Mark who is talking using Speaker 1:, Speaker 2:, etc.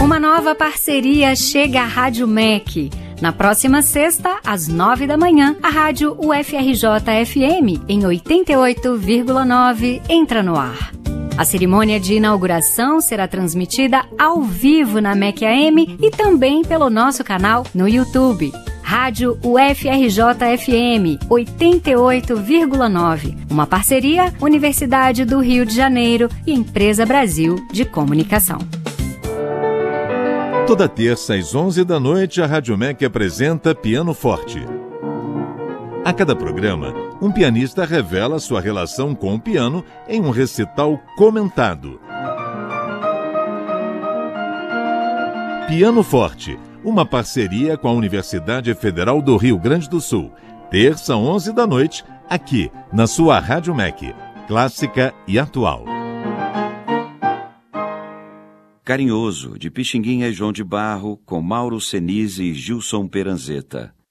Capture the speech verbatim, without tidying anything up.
Speaker 1: Uma nova parceria chega à Rádio M E C. Na próxima sexta, às nove da manhã, a Rádio U F R J F M, em oitenta e oito vírgula nove, entra no ar. A cerimônia de inauguração será transmitida ao vivo na M E C A M e também pelo nosso canal no YouTube. Rádio U F R J F M, oitenta e oito vírgula nove. Uma parceria Universidade do Rio de Janeiro e Empresa Brasil de Comunicação.
Speaker 2: Toda terça às onze da noite, a Rádio M E C apresenta Piano Forte. A cada programa, um pianista revela sua relação com o piano em um recital comentado. Piano Forte, uma parceria com a Universidade Federal do Rio Grande do Sul. Terça, onze da noite, aqui na sua Rádio M E C, clássica e atual.
Speaker 3: Carinhoso, de Pixinguinha e João de Barro, com Mauro Senise e Gilson Peranzeta.